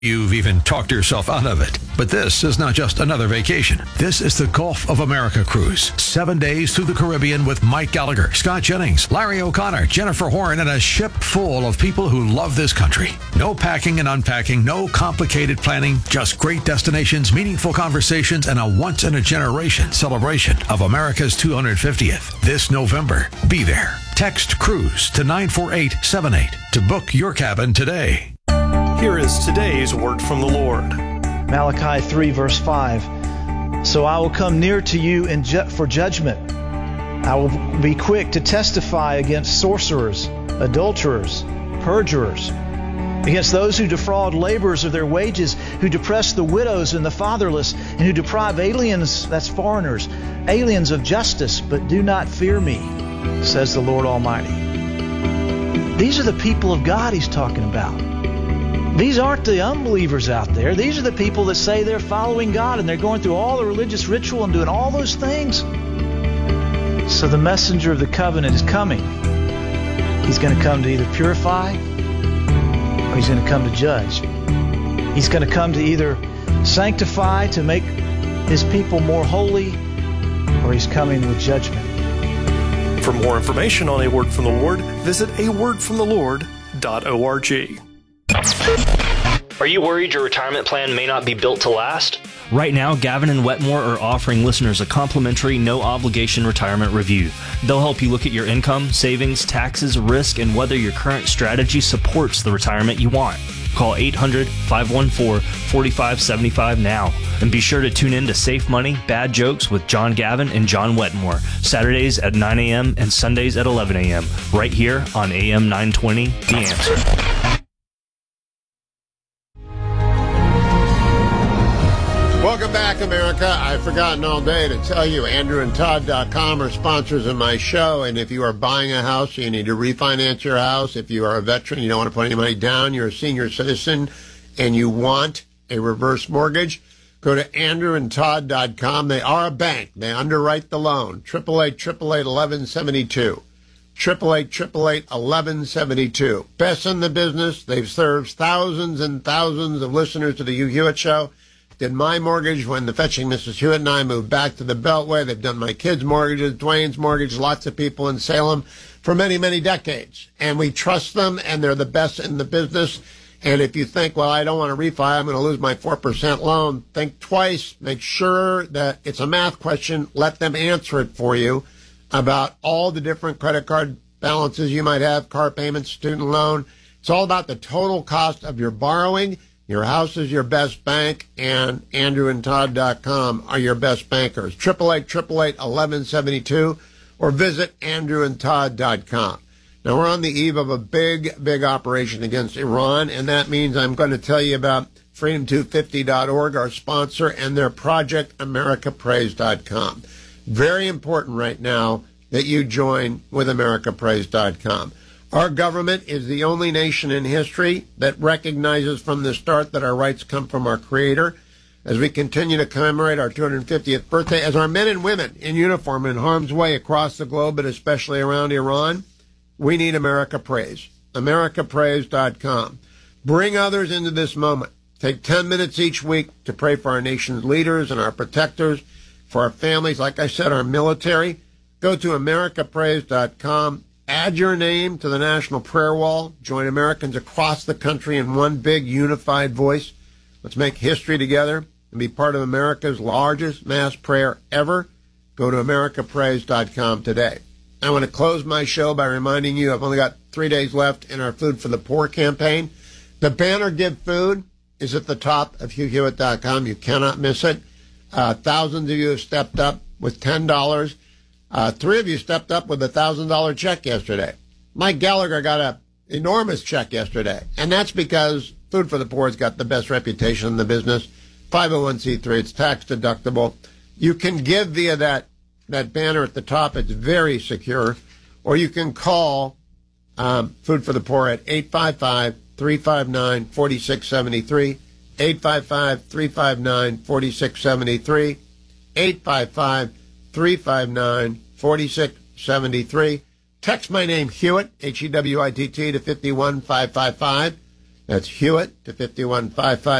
You've even talked yourself out of it. But this is not just another vacation. This is the Gulf of America cruise. 7 days through the Caribbean with Mike Gallagher, Scott Jennings, Larry O'Connor, Jennifer Horn, and a ship full of people who love this country. No packing and unpacking, no complicated planning, just great destinations, meaningful conversations, and a once-in-a-generation celebration of America's 250th. This November, be there. Text CRUISE to 94878 to book your cabin today. Here is today's word from the Lord. Malachi 3, verse 5. So I will come near to you for judgment. I will be quick to testify against sorcerers, adulterers, perjurers, against those who defraud laborers of their wages, who depress the widows and the fatherless, and who deprive aliens, that's foreigners, aliens of justice, but do not fear me, says the Lord Almighty. These are the people of God he's talking about. These aren't the unbelievers out there. These are the people that say they're following God and they're going through all the religious ritual and doing all those things. So the messenger of the covenant is coming. He's going to come to either purify or he's going to come to judge. He's going to come to either sanctify, to make his people more holy, or he's coming with judgment. For more information on A Word from the Lord, visit awordfromthelord.org. Are you worried your retirement plan may not be built to last? Right now, Gavin and Wetmore are offering listeners a complimentary, no-obligation retirement review. They'll help you look at your income, savings, taxes, risk, and whether your current strategy supports the retirement you want. Call 800-514-4575 now. And be sure to tune in to Safe Money, Bad Jokes with John Gavin and John Wetmore, Saturdays at 9 a.m. and Sundays at 11 a.m., right here on AM 920, The Answer. Welcome back, America. I've forgotten all day to tell you, AndrewandTodd.com are sponsors of my show, and if you are buying a house, you need to refinance your house. If you are a veteran, you don't want to put any money down, you're a senior citizen, and you want a reverse mortgage, go to AndrewandTodd.com. They are a bank. They underwrite the loan. 888-888-1172. 888-888-1172. Best in the business. They've served thousands and thousands of listeners to the Hugh Hewitt Show. Did my mortgage when the Fetching Mrs. Hewitt and I moved back to the Beltway. They've done my kids' mortgages, Dwayne's mortgage, lots of people in Salem for many, many decades. And we trust them, and they're the best in the business. And if you think, well, I don't want to refi, I'm going to lose my 4% loan, think twice. Make sure that it's a math question. Let them answer it for you about all the different credit card balances you might have, car payments, student loan. It's all about the total cost of your borrowing. Your house is your best bank, and AndrewandTodd.com are your best bankers. 888-888-1172, or visit AndrewandTodd.com. Now, we're on the eve of a big, big operation against Iran, and that means I'm going to tell you about Freedom250.org, our sponsor, and their project, AmericaPraise.com. Very important right now that you join with AmericaPraise.com. Our government is the only nation in history that recognizes from the start that our rights come from our Creator. As we continue to commemorate our 250th birthday, as our men and women in uniform in harm's way across the globe, but especially around Iran, we need America Praise. AmericaPraise.com. Bring others into this moment. Take 10 minutes each week to pray for our nation's leaders and our protectors, for our families, like I said, our military. Go to AmericaPraise.com. Add your name to the National Prayer Wall. Join Americans across the country in one big unified voice. Let's make history together and be part of America's largest mass prayer ever. Go to AmericaPraise.com today. I want to close my show by reminding you I've only got 3 days left in our Food for the Poor campaign. The banner Give Food is at the top of HughHewitt.com. You cannot miss it. Thousands of you have stepped up with $10. 3 of you stepped up with a $1,000 check yesterday. Mike Gallagher got an enormous check yesterday, and that's because Food for the Poor has got the best reputation in the business. 501c3, it's tax deductible. You can give via that banner at the top. It's very secure. Or you can call Food for the Poor at 855-359-4673, 855-359-4673, 855-359-4673. Text my name, Hewitt, Hewitt, to 51555. That's Hewitt to 5155.